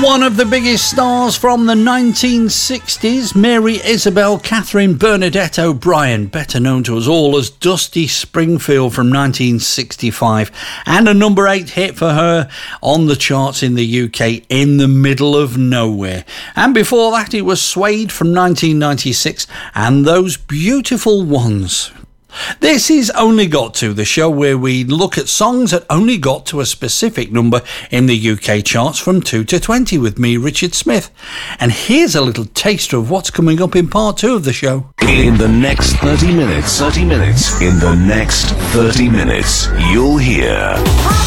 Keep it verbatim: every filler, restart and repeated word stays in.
One of the biggest stars from the nineteen sixties, Mary Isabel Catherine Bernadette O'Brien, better known to us all as Dusty Springfield from nineteen sixty-five, and a number eight hit for her on the charts in the U K, In the Middle of Nowhere. And before that it was Suede from nineteen ninety-six and Those Beautiful Ones. This is Only Got To, the show where we look at songs that only got to a specific number in the U K charts from two to twenty with me, Richard Smith. And here's a little taster of what's coming up in part two of the show. In the next thirty minutes, thirty minutes, in the next thirty minutes, you'll hear...